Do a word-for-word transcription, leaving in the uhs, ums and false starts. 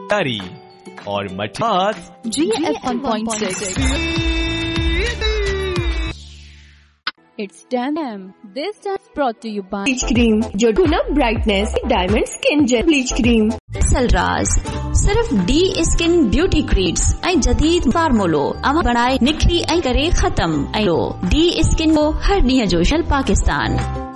तारी और मठास G F one point six. It's ten a m This time brought to you by bleach cream जो गुना brightness diamond skin jail bleach cream सलराज सिर्फ D skin beauty creams ऐं जदीद फार्मूलो अमा बणाए निखरी ऐं करे ख़त्म ऐं डी स्किन को हर ॾींहं जो शल पाकिस्तान।